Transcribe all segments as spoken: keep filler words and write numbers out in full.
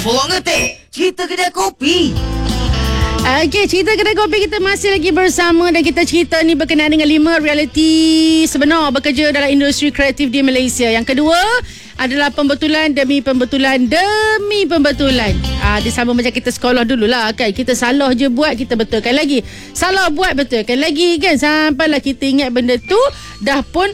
Sorang Ngetik, cerita kedai kopi. Okey, cerita kedai kopi kita masih lagi bersama dan kita cerita ni berkenaan dengan lima realiti sebenar bekerja dalam industri kreatif di Malaysia. Yang kedua adalah pembetulan demi pembetulan demi pembetulan. Ah, dia sama macam kita sekolah dululah kan. Kita salah je buat, kita betulkan lagi. Salah buat, betulkan lagi kan. Sampailah kita ingat benda tu dah pun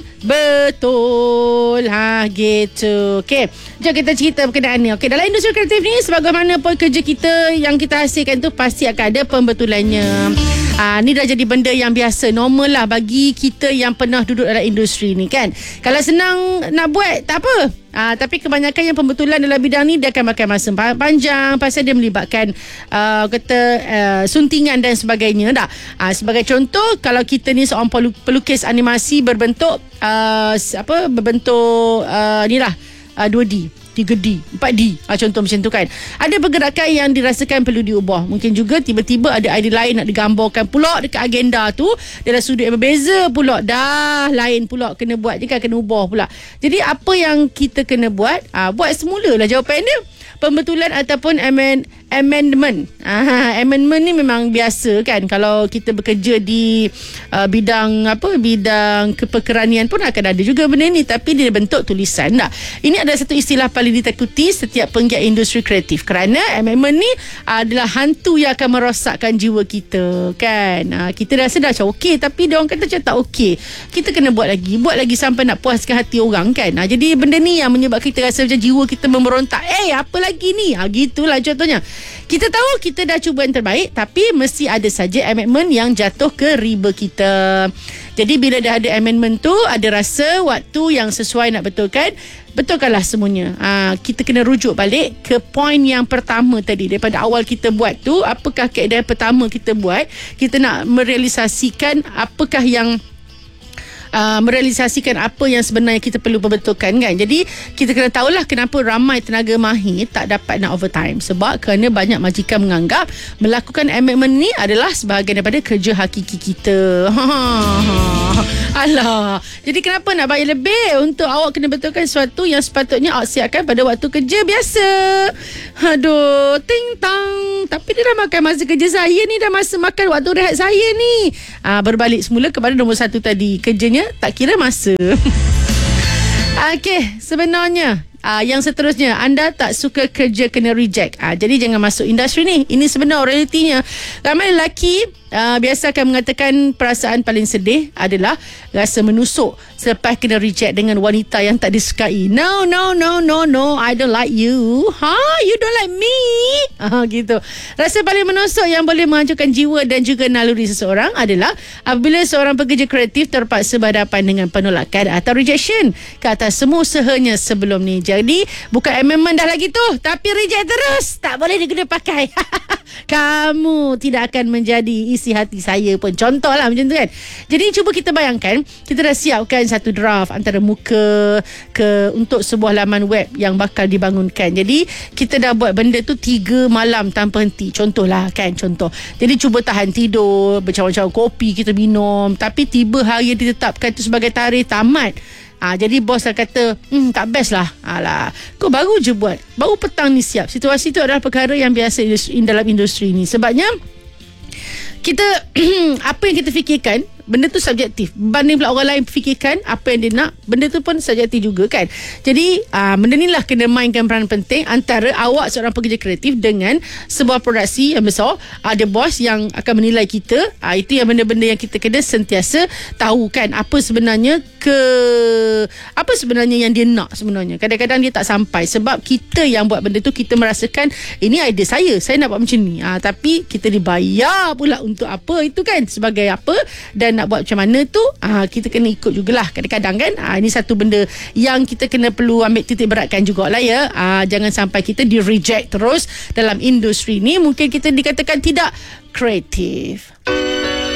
betul. Ha, gitu. Okey, jom kita cerita berkenaan ni. Okey, dalam industri kreatif ni sebagaimana pun kerja kita yang kita hasilkan tu pasti akan ada pembetulannya. Ah, ni dah jadi benda yang biasa, normal lah bagi kita yang pernah duduk dalam industri ni kan. Kalau senang nak buat, tak apa. Ah, tapi kebanyakan yang pembetulan dalam bidang ni dia akan makan masa panjang pasal dia melibatkan uh, kata uh, suntingan dan sebagainya dah. Ah, sebagai contoh, kalau kita ni seorang pelukis animasi berbentuk uh, apa berbentuk uh, ni lah uh, dua D, tiga D, empat D, ha, contoh macam tu kan. Ada pergerakan yang dirasakan perlu diubah. Mungkin juga tiba-tiba ada idea lain nak digambarkan pula dekat agenda tu dalam sudut yang berbeza pula. Dah lain pula kena buat je kan, kena ubah pula. Jadi apa yang kita kena buat? Ha, buat semula lah jawapan dia. Pembetulan ataupun amend, amendment. Aha, amendment ni memang biasa kan. Kalau kita bekerja di uh, bidang apa bidang kepekeranian pun akan ada juga benda ni, tapi dia bentuk tulisan dah. Ini adalah satu istilah paling ditakuti setiap penggiat industri kreatif kerana amendment ni adalah hantu yang akan merosakkan jiwa kita kan. Uh, kita rasa dah macam okey, tapi dia orang kata macam tak okey. Kita kena buat lagi, buat lagi sampai nak puaskan hati orang kan. Uh, jadi benda ni yang menyebabkan kita rasa macam jiwa kita memberontak. Eh, apa lagi gini, ha, gitulah contohnya. Kita tahu kita dah cuba yang terbaik, tapi mesti ada saja amendment yang jatuh ke riba kita. Jadi bila dah ada amendment tu, ada rasa waktu yang sesuai nak betulkan, betulkanlah semuanya. Ha, kita kena rujuk balik ke poin yang pertama tadi. Daripada awal kita buat tu, apakah keadaan pertama kita buat, kita nak merealisasikan apakah yang Uh, merealisasikan apa yang sebenarnya kita perlu perbetulkan kan. Jadi kita kena tahulah kenapa ramai tenaga mahir tak dapat nak overtime. Sebab kerana banyak majikan menganggap melakukan amendment ni adalah sebahagian daripada kerja hakiki kita. Alah, jadi kenapa nak bayar lebih untuk awak kena betulkan sesuatu yang sepatutnya awak siapkan pada waktu kerja biasa. Aduh, ting tang. Tapi dia dah makan masa kerja saya ni, dah masa makan waktu rehat saya ni. uh, Berbalik semula kepada nombor satu tadi, kerjanya tak kira masa. Okey, sebenarnya uh, yang seterusnya, anda tak suka kerja kena reject. uh, Jadi jangan masuk industri ni. Ini sebenar realitinya. Ramai lelaki uh, biasa akan mengatakan perasaan paling sedih adalah rasa menusuk selepas kena reject dengan wanita yang tak disukai. No, no, no, no, no, I don't like you. Ha, you don't like me. Ah, gitu. Rasa paling menusuk yang boleh menghancurkan jiwa dan juga naluri seseorang adalah apabila seorang pekerja kreatif terpaksa berhadapan dengan penolakan atau rejection ke atas semua usahanya sebelum ni. Jadi bukan amendment dah lagi tu, tapi reject terus. Tak boleh diguna pakai. Kamu tidak akan menjadi isi hati saya pun. Contoh lah macam tu kan. Jadi cuba kita bayangkan, kita dah siapkan satu draft antara muka ke untuk sebuah laman web yang bakal dibangunkan. Jadi kita dah buat benda tu tiga malam tanpa henti. Contohlah kan, contoh. Jadi cuba tahan tidur, bercawan-cawan kopi kita minum, tapi tiba hari yang ditetapkan tu sebagai tarikh tamat. Ah, jadi bos dah kata, hmm, tak best lah. Alah, kau baru je buat, baru petang ni siap. Situasi tu adalah perkara yang biasa dalam industri ni. Sebabnya kita apa yang kita fikirkan, benda tu subjektif. Banding pula orang lain fikirkan apa yang dia nak, benda tu pun subjektif juga kan. Jadi aa, benda ni lah kena mainkan peranan penting antara awak seorang pekerja kreatif dengan sebuah produksi yang besar. Ada bos yang akan menilai kita. Aa, itu yang benda-benda yang kita kena sentiasa tahu kan, apa sebenarnya ke apa sebenarnya yang dia nak sebenarnya. Kadang-kadang dia tak sampai sebab kita yang buat benda tu, kita merasakan ini idea saya, saya nak buat macam ni. Aa, tapi kita dibayar pula untuk apa itu kan, sebagai apa dan nak buat macam mana tu, aa, kita kena ikut jugalah kadang-kadang kan. Aa, ini satu benda yang kita kena perlu ambil titik beratkan jugalah ya. Aa, jangan sampai kita di reject terus dalam industri ni. Mungkin kita dikatakan tidak kreatif.